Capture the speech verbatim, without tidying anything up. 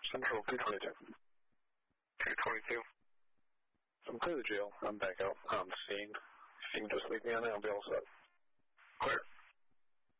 Central two twenty-two. two twenty-two. I'm clear the jail. I'm back out on scene. If you can just leave me on there, I'll be all set. Clear.